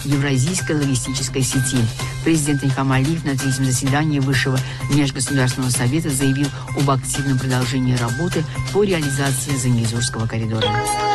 Евразийской логистической сети. Президент Ильхам Алиев на третьем заседании Высшего межгосударственного совета заявил об активном продолжении работы по реализации Зангезурского коридора.